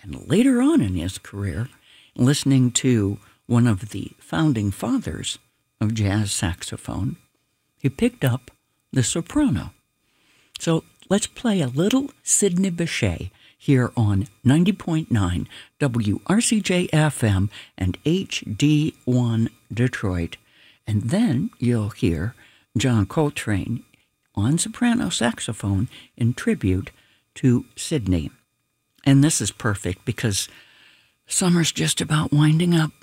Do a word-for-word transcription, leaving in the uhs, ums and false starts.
And later on in his career, listening to one of the founding fathers of jazz saxophone, he picked up the soprano. So let's play a little Sidney Bechet here on ninety point nine W R C J F M and H D one Detroit. And then you'll hear John Coltrane on soprano saxophone in tribute to Sidney. And this is perfect because summer's just about winding up.